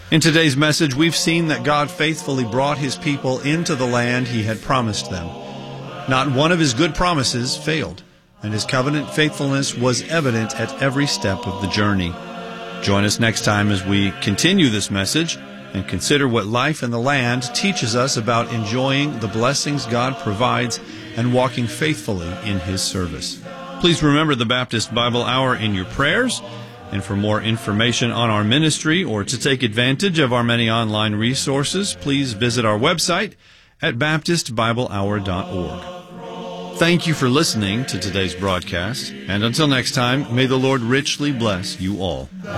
In today's message, we've seen that God faithfully brought His people into the land He had promised them. Not one of His good promises failed, and His covenant faithfulness was evident at every step of the journey. Join us next time as we continue this message and consider what life in the land teaches us about enjoying the blessings God provides and walking faithfully in His service. Please remember the Baptist Bible Hour in your prayers. And for more information on our ministry or to take advantage of our many online resources, please visit our website at baptistbiblehour.org. Thank you for listening to today's broadcast, and until next time, may the Lord richly bless you all.